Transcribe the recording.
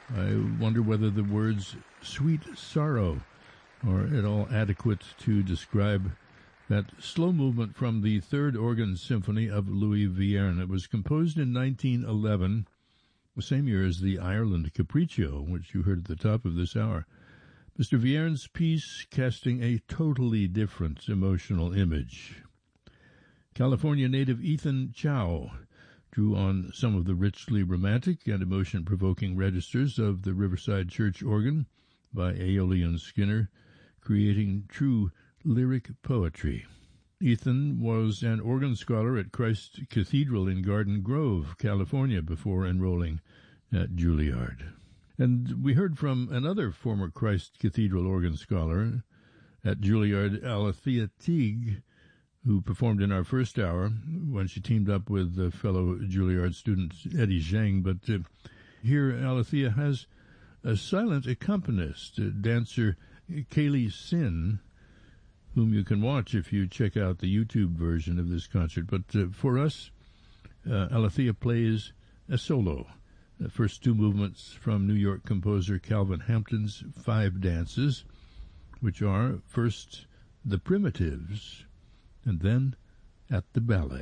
I wonder whether the words sweet sorrow are at all adequate to describe that slow movement from the Third Organ Symphony of Louis Vierne. It was composed in 1911, the same year as the Ireland Capriccio, which you heard at the top of this hour. Mr. Vierne's piece casting a totally different emotional image. California native Ethan Chow drew on some of the richly romantic and emotion-provoking registers of the Riverside Church organ by Aeolian Skinner, creating true lyric poetry. Ethan was an organ scholar at Christ Cathedral in Garden Grove, California, before enrolling at Juilliard. And we heard from another former Christ Cathedral organ scholar at Juilliard, Alethea Teague, who performed in our first hour when she teamed up with fellow Juilliard student Eddie Zhang. But here Alethea has a silent accompanist, dancer Kaylee Sin, whom you can watch if you check out the YouTube version of this concert. But for us, Alethea plays a solo, the first two movements from New York composer Calvin Hampton's Five Dances, which are first the Primitives, and then At the Ballet.